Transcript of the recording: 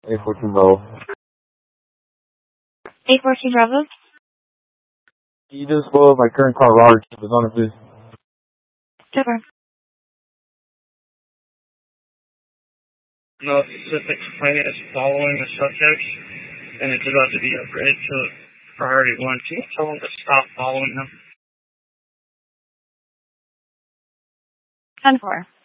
A14 Bravo. 814 Bravo. Can you just blow up my current car, Robert? It was on it, please. Super. No specific plane is following the subject, and it's about to be upgraded to priority 1. Can you tell them to stop following him? 10-4.